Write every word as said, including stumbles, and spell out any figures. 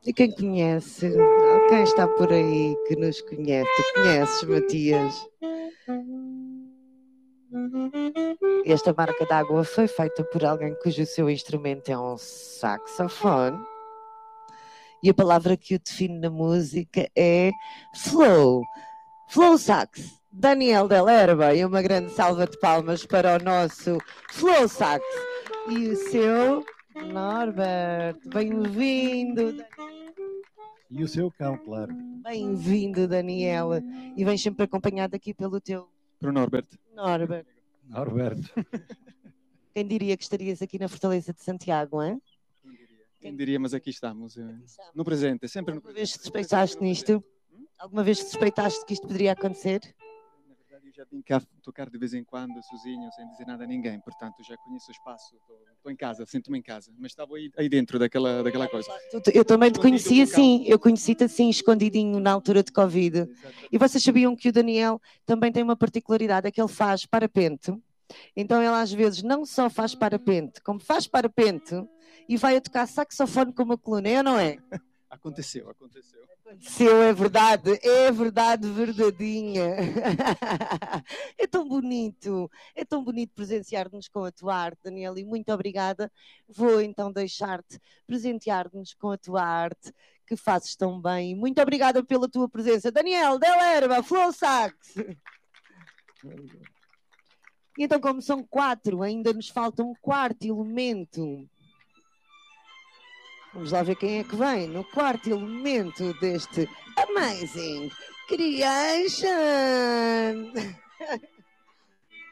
E quem conhece? Quem está por aí que nos conhece? Tu conheces, Matias? Esta marca d'água foi feita por alguém cujo seu instrumento é um saxofone. E a palavra que o define na música é flow. Flow Sax. Daniel Del Erba. E uma grande salva de palmas para o nosso Flow Sax. E o seu Norbert. Bem-vindo. E o seu cão, claro. Bem-vindo, Daniel. E vens sempre acompanhado aqui pelo teu... Para o Norbert. Norbert. Norberto. Quem diria que estarias aqui na Fortaleza de Santiago, hein? Quem diria, Quem diria mas aqui estamos. Aqui estamos. No presente, sempre no presente. Alguma vez suspeitaste nisto? Alguma vez suspeitaste que isto poderia acontecer? Na verdade, eu já vim cá tocar de vez em quando, sozinho, sem dizer nada a ninguém. Portanto, já conheço o espaço. Estou em casa, sinto-me em casa. Mas estava aí, aí dentro daquela, daquela coisa. Eu também te conheci assim. Eu conheci-te assim, escondidinho na altura de Covid. Exatamente. E vocês sabiam que o Daniel também tem uma particularidade, é que ele faz parapente. Então ele às vezes não só faz parapente, como faz parapente e vai a tocar saxofone com uma coluna, é ou não é? Aconteceu, aconteceu. Aconteceu, é verdade, é verdade verdadeinha. É tão bonito, é tão bonito presenciar-nos com a tua arte, Daniel, e muito obrigada. Vou então deixar-te presentear-nos com a tua arte, que fazes tão bem. Muito obrigada pela tua presença. Daniel Del Erba, Flow Sax. E então, como são quatro, ainda nos falta um quarto elemento. Vamos lá ver quem é que vem no quarto elemento deste Amazing Creation.